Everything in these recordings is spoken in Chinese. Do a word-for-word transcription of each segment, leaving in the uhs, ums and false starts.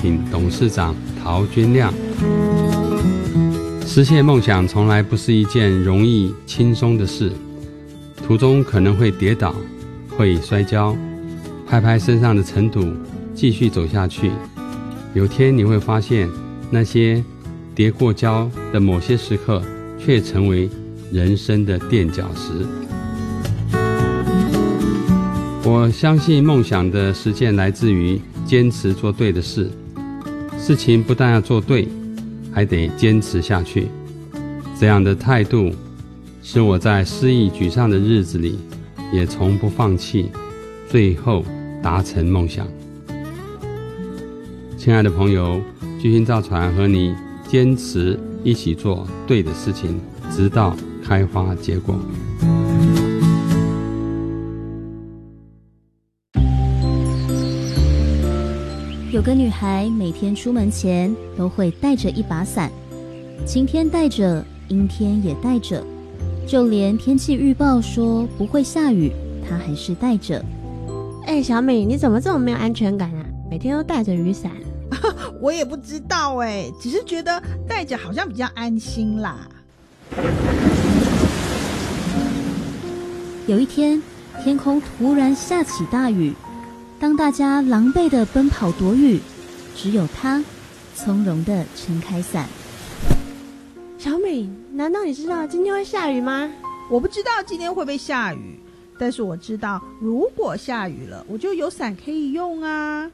品董事长陶君亮。实现梦想从来不是一件容易轻松的事，途中可能会跌倒，会摔跤，拍拍身上的尘土，继续走下去。有天你会发现，那些跌过跤的某些时刻，却成为人生的垫脚石。我相信梦想的实践来自于坚持做对的事，事情不但要做对，还得坚持下去。这样的态度使我在失意沮丧的日子里也从不放弃，最后达成梦想。亲爱的朋友，巨星造船和你坚持一起做对的事情，直到开花结果。 有个女孩每天出门前都会带着一把伞，晴天带着，阴天也带着，就连天气预报说不会下雨，她还是带着。 哎、欸，小美，你怎么这么没有安全感啊？每天都带着雨伞。 我也不知道哎、欸，只是觉得带着好像比较安心啦。 有一天，天空突然下起大雨，当大家狼狈地奔跑躲雨，只有她从容地撑开伞。 小美，难道你知道今天会下雨吗？ 我不知道今天会不会下雨，但是我知道如果下雨了，我就有伞可以用啊。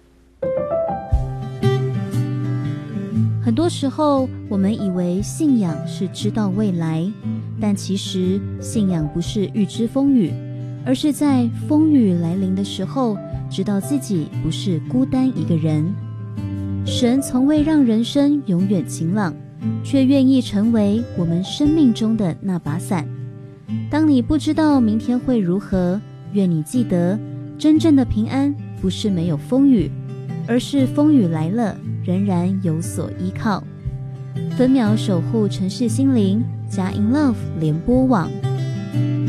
很多时候我们以为信仰是知道未来，但其实信仰不是预知风雨，而是在风雨来临的时候知道自己不是孤单一个人。神从未让人生永远晴朗，却愿意成为我们生命中的那把伞。当你不知道明天会如何，愿你记得，真正的平安不是没有风雨，而是风雨来了仍然有所依靠。分秒守护城市心灵，佳音 Love 联播网。